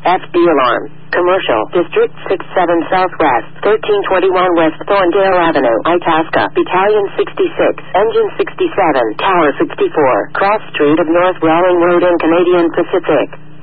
FD alarm. Commercial, District 67 Southwest, 1321 West Thorndale Avenue, Itasca, Battalion 66, Engine 67, Tower 64, Cross Street of North Welling Road in Canadian Pacific.